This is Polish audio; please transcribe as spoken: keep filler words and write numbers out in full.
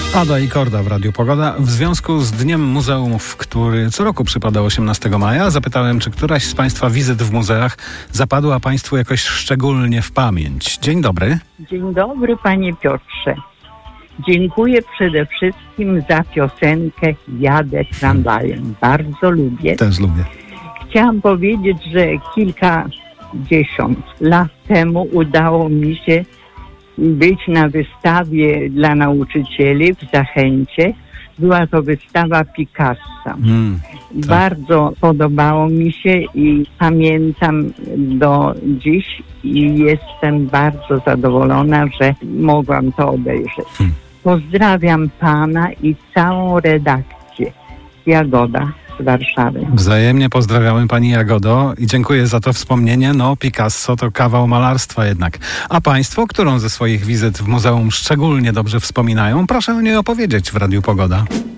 Ada i Korda w Radiu Pogoda. W związku z Dniem Muzeumów, który co roku przypada osiemnastego maja, zapytałem, czy któraś z Państwa wizyt w muzeach zapadła Państwu jakoś szczególnie w pamięć. Dzień dobry. Dzień dobry, panie Piotrze. Dziękuję przede wszystkim za piosenkę Jadę tramwajem. Bardzo lubię. Też lubię. Chciałam powiedzieć, że kilkadziesiąt lat temu udało mi się być na wystawie dla nauczycieli w Zachęcie. Była to wystawa Picassa. Mm, tak. Bardzo podobało mi się i pamiętam do dziś i jestem bardzo zadowolona, że mogłam to obejrzeć. Hmm. Pozdrawiam pana i całą redakcję. Jagoda z Warszawy. Wzajemnie pozdrawiamy pani Jagodo i dziękuję za to wspomnienie. No, Picasso to kawał malarstwa jednak. A państwo, którą ze swoich wizyt w muzeum szczególnie dobrze wspominają? Proszę o niej opowiedzieć w Radiu Pogoda.